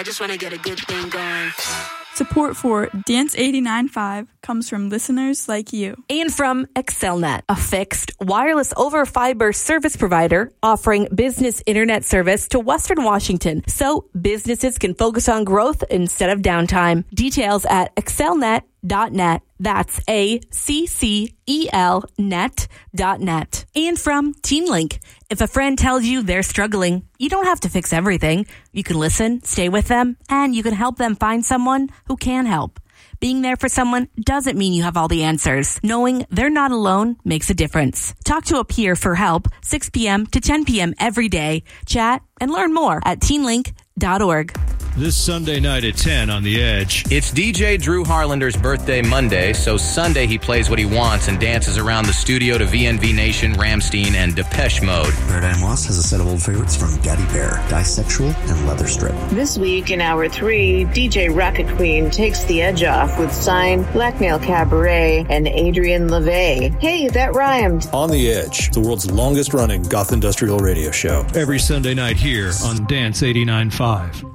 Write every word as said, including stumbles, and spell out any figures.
I just want to get a good thing going. Support for Dance eighty-nine point five comes from listeners like you. And from XcelNet, a fixed wireless over fiber service provider offering business internet service to Western Washington so businesses can focus on growth instead of downtime. Details at xcelnet dot net. That's A C C E L net dot net. And from TeenLink, if a friend tells you they're struggling, you don't have to fix everything. You can listen, stay with them, and you can help them find someone who can help. Being there for someone doesn't mean you have all the answers. Knowing they're not alone makes a difference. Talk to a peer for help six p.m. to ten p.m. every day. Chat and learn more at teen link dot org. This Sunday night at ten on The Edge. It's D J Drew Harlander's birthday Monday, so Sunday he plays what he wants and dances around the studio to V N V Nation, Rammstein, and Depeche Mode. Paradigm Lost has a set of old favorites from Daddy Bear, Bisexual, and Leather Strip. This week in Hour three, D J Rocket Queen takes the edge off with Sign, Blackmail Cabaret, and Adrian LaVey. Hey, that rhymed. On The Edge, the world's longest-running goth industrial radio show. Every Sunday night here on Dance eighty-nine point five.